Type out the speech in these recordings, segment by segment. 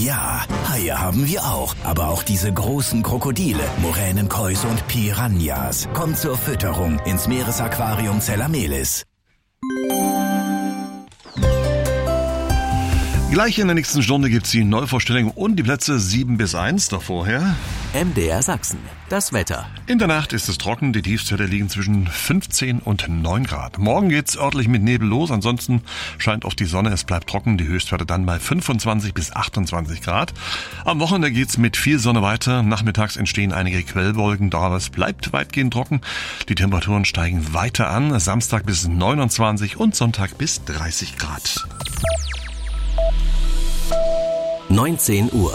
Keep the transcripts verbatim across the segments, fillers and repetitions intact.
Ja, Haie haben wir auch. Aber auch diese großen Krokodile, Muränen, Kois und Piranhas. Kommt zur Fütterung ins Meeresaquarium Zellamelis. Gleich in der nächsten Stunde gibt's die Neuvorstellung und die Plätze sieben bis eins. Doch vorher M D R Sachsen. Das Wetter. In der Nacht ist es trocken. Die Tiefstwerte liegen zwischen fünfzehn und neun Grad. Morgen geht's örtlich mit Nebel los. Ansonsten scheint oft die Sonne. Es bleibt trocken. Die Höchstwerte dann bei fünfundzwanzig bis achtundzwanzig Grad. Am Wochenende geht's mit viel Sonne weiter. Nachmittags entstehen einige Quellwolken. Doch es bleibt weitgehend trocken. Die Temperaturen steigen weiter an. Samstag bis neunundzwanzig und Sonntag bis dreißig Grad. neunzehn Uhr.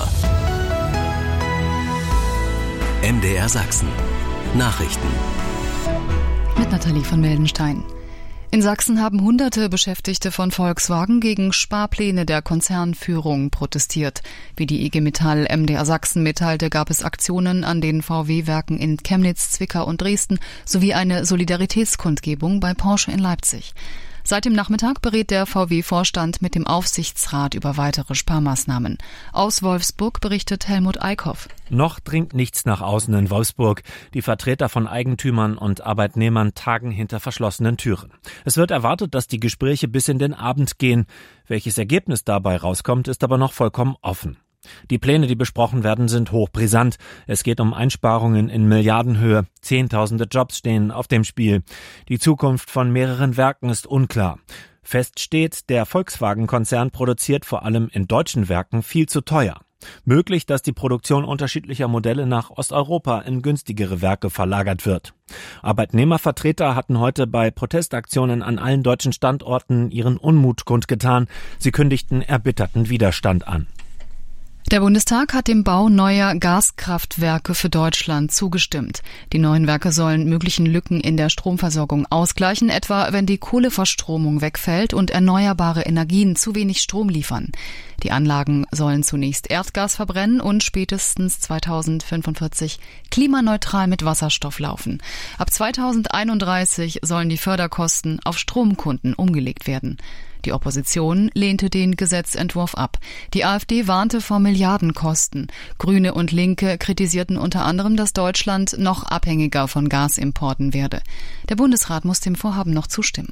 M D R Sachsen. Nachrichten. Mit Nathalie von Meldenstein. In Sachsen haben hunderte Beschäftigte von Volkswagen gegen Sparpläne der Konzernführung protestiert. Wie die I G Metall M D R Sachsen mitteilte, gab es Aktionen an den V W-Werken in Chemnitz, Zwickau und Dresden sowie eine Solidaritätskundgebung bei Porsche in Leipzig. Seit dem Nachmittag berät der V W-Vorstand mit dem Aufsichtsrat über weitere Sparmaßnahmen. Aus Wolfsburg berichtet Helmut Eickhoff. Noch dringt nichts nach außen in Wolfsburg. Die Vertreter von Eigentümern und Arbeitnehmern tagen hinter verschlossenen Türen. Es wird erwartet, dass die Gespräche bis in den Abend gehen. Welches Ergebnis dabei rauskommt, ist aber noch vollkommen offen. Die Pläne, die besprochen werden, sind hochbrisant. Es geht um Einsparungen in Milliardenhöhe. Zehntausende Jobs stehen auf dem Spiel. Die Zukunft von mehreren Werken ist unklar. Fest steht, der Volkswagen-Konzern produziert vor allem in deutschen Werken viel zu teuer. Möglich, dass die Produktion unterschiedlicher Modelle nach Osteuropa in günstigere Werke verlagert wird. Arbeitnehmervertreter hatten heute bei Protestaktionen an allen deutschen Standorten ihren Unmut kundgetan. Sie kündigten erbitterten Widerstand an. Der Bundestag hat dem Bau neuer Gaskraftwerke für Deutschland zugestimmt. Die neuen Werke sollen möglichen Lücken in der Stromversorgung ausgleichen, etwa wenn die Kohleverstromung wegfällt und erneuerbare Energien zu wenig Strom liefern. Die Anlagen sollen zunächst Erdgas verbrennen und spätestens zweitausendfünfundvierzig klimaneutral mit Wasserstoff laufen. Ab zweitausendeinunddreißig sollen die Förderkosten auf Stromkunden umgelegt werden. Die Opposition lehnte den Gesetzentwurf ab. Die AfD warnte vor Milliardenkosten. Grüne und Linke kritisierten unter anderem, dass Deutschland noch abhängiger von Gasimporten werde. Der Bundesrat muss dem Vorhaben noch zustimmen.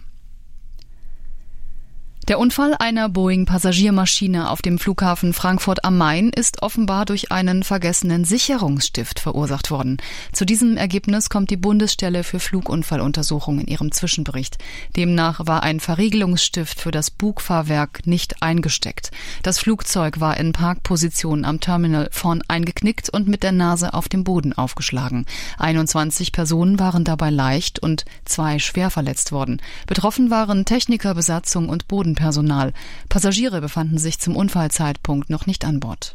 Der Unfall einer Boeing-Passagiermaschine auf dem Flughafen Frankfurt am Main ist offenbar durch einen vergessenen Sicherungsstift verursacht worden. Zu diesem Ergebnis kommt die Bundesstelle für Flugunfalluntersuchung in ihrem Zwischenbericht. Demnach war ein Verriegelungsstift für das Bugfahrwerk nicht eingesteckt. Das Flugzeug war in Parkposition am Terminal vorn eingeknickt und mit der Nase auf dem Boden aufgeschlagen. einundzwanzig Personen waren dabei leicht und zwei schwer verletzt worden. Betroffen waren Techniker, Besatzung und Boden Personal. Passagiere befanden sich zum Unfallzeitpunkt noch nicht an Bord.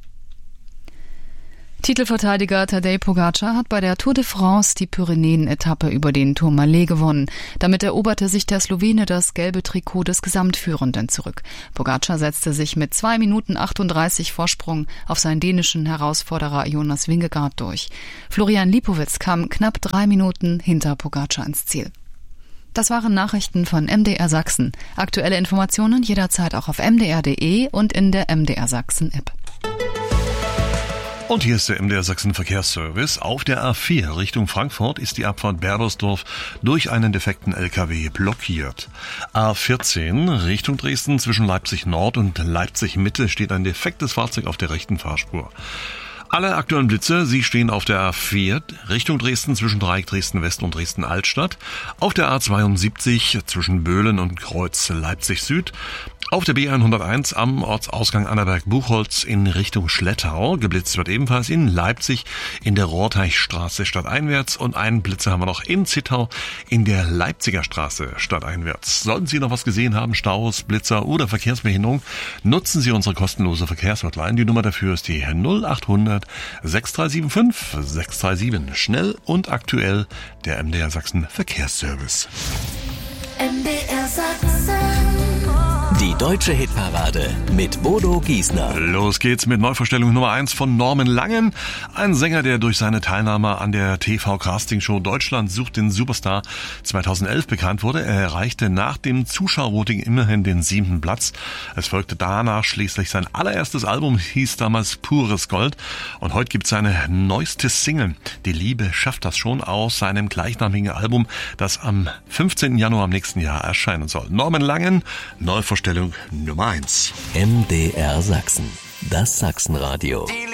Titelverteidiger Tadej Pogačar hat bei der Tour de France die Pyrenäen-Etappe über den Tourmalet gewonnen. Damit eroberte sich der Slowene das gelbe Trikot des Gesamtführenden zurück. Pogačar setzte sich mit zwei Minuten achtunddreißig Vorsprung auf seinen dänischen Herausforderer Jonas Vingegaard durch. Florian Lipowitz kam knapp drei Minuten hinter Pogačar ins Ziel. Das waren Nachrichten von M D R Sachsen. Aktuelle Informationen jederzeit auch auf m d r punkt d e und in der M D R Sachsen App. Und hier ist der M D R Sachsen Verkehrsservice. Auf der A vier Richtung Frankfurt ist die Abfahrt Berbersdorf durch einen defekten L K W blockiert. A vierzehn Richtung Dresden zwischen Leipzig Nord und Leipzig Mitte steht ein defektes Fahrzeug auf der rechten Fahrspur. Alle aktuellen Blitze, sie stehen auf der A vier Richtung Dresden zwischen Dreieck Dresden West und Dresden Altstadt, auf der A zweiundsiebzig zwischen Böhlen und Kreuz Leipzig Süd, auf der B hunderteins am Ortsausgang Annaberg-Buchholz in Richtung Schlettau. Geblitzt wird ebenfalls in Leipzig in der Rohrteichstraße stadteinwärts und einen Blitzer haben wir noch in Zittau in der Leipziger Straße stadteinwärts. Sollten Sie noch was gesehen haben, Staus, Blitzer oder Verkehrsbehinderung, nutzen Sie unsere kostenlose Verkehrshotline. Die Nummer dafür ist die null achthundert sechs drei sieben fünf sechs drei sieben. Schnell und aktuell der M D R Sachsen Verkehrsservice. M D R Sachsen. Die deutsche Hitparade mit Bodo Giesner. Los geht's mit Neuvorstellung Nummer eins von Norman Langen. Ein Sänger, der durch seine Teilnahme an der T V-Castingshow Deutschland sucht den Superstar zweitausendelf bekannt wurde. Er erreichte nach dem Zuschauervoting immerhin den siebten Platz. Es folgte danach schließlich sein allererstes Album, hieß damals Pures Gold. Und heute gibt's seine neueste Single. Die Liebe schafft das schon, aus seinem gleichnamigen Album, das am fünfzehnten Januar am nächsten Jahr erscheinen soll. Norman Langen, Neuvorstellung Nummer eins. M D R Sachsen, das Sachsenradio.